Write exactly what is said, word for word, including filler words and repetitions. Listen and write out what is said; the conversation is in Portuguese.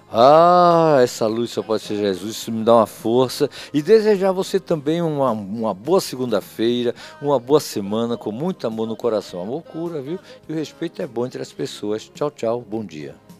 Ah, essa luz só pode ser Jesus, isso me dá uma força. E desejar a você também uma, uma boa segunda-feira, uma boa semana, com muito amor no coração. Amor cura, viu? E o respeito é bom entre as pessoas. Tchau, tchau, bom dia.